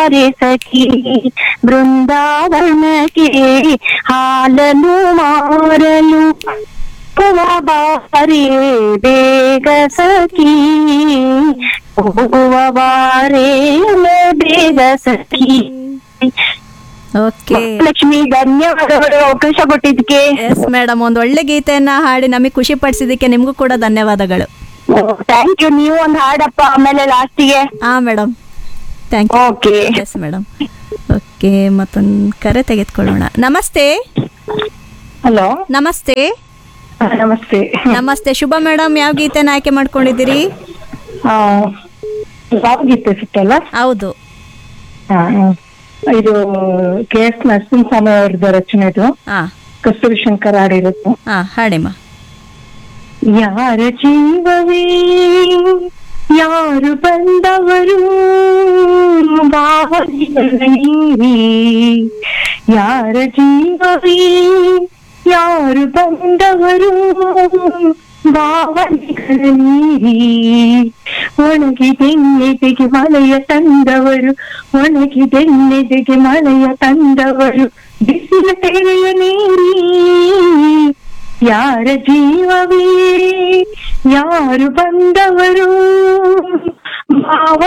ಬಾರೆ ಸಖಿ ಬೃಂದಾವನಕ್ಕೆ ಹಾಲನು ಮಾರಲು ಬಾರೆ ಬೇಗ ಸಖಿ ಬಾರೆ ಬೇಗ ಸಖಿ. ಓಕೆ. ಲಕ್ಷ್ಮಿ, ಧನ್ಯವಾದಗಳು ಅವಕಾಶ ಕೊಟ್ಟಿದ್ದಕ್ಕೆ. ಎಸ್ ಮೇಡಮ್, ಒಂದು ಒಳ್ಳೆ ಗೀತೆಯನ್ನ ಹಾಡಿ ನಮಗೆ ಖುಷಿ ಪಡಿಸಿದ್ದಕ್ಕೆ ನಿಮಗೂ ಕೂಡ ಧನ್ಯವಾದಗಳು. Thank you. ನೀವು ಒಂದು ಹಾಡಪ್ಪ ಆಮೇಲೆ ಲಾಸ್ಟಿಗೆ. ಹಾ madam, thank you. Okay. Yes madam. Okay, ಮತ್ತೊಂದು ಕರೆ ತೆಗೆದುಕೊಳ್ಳೋಣ. ನಮಸ್ತೆ. ಹಲೋ. ನಮಸ್ತೆ. ನಮಸ್ತೆ. ನಮಸ್ತೆ ಶುಭ ಮೇಡಮ್, ಯಾವ ಗೀತೆನ ಆಯ್ಕೆ ಮಾಡ್ಕೊಂಡಿದ್ದೀರಿ? ಯಾವ ಗೀತೆ ಸಿಕ್ಕಲ್ಲ? ಹೌದು. ಇದು KS ನರಸಿಂಹಸ್ವಾಮಿ ಅವ್ರದ್ದು ರಚನೆ. ಇದು ಹಾ, ಕಸ್ತೂರಿ ಶಂಕರ್ ಹಾಡಿರುತ್ತೆ. ಹಾ, ಹಾಡಿಮ್ಮ. ಯಾರ ಜೀವವೇ ಯಾರು ಬಂದವರು ಬಾವಲಿಗರೀರಿ, ಯಾರ ಜೀವವೇ ಯಾರು ಬಂದವರು ಬಾವಲಿಗಳ ನೀರಿ, ಒಣಗಿದೆನ್ನೆದೆಗೆ ಮಳೆಯ ತಂದವರು, ಒಣಗಿದೆನ್ನೆದೆಗೆ ಮಳೆಯ ತಂದವರು, ಬಿಸಿಲ ತೆರೆಯ ನೀರಿ, ಯಾರ ಜೀವವೇ ಯಾರು ಬಂದವರು